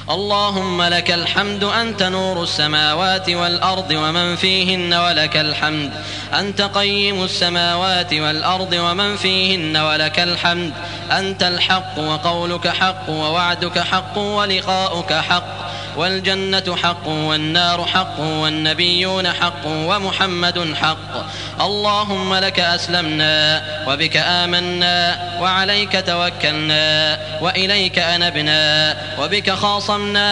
اللهم لك الحمد أنت نور السماوات والأرض ومن فيهن ولك الحمد، أنت قيم السماوات والأرض ومن فيهن ولك الحمد، أنت الحق وقولك حق ووعدك حق ولقاؤك حق، والجنة حق والنار حق والنبيون حق ومحمد حق. اللهم لك أسلمنا وبك آمنا وعليك توكلنا وإليك أنبنا وبك خاصمنا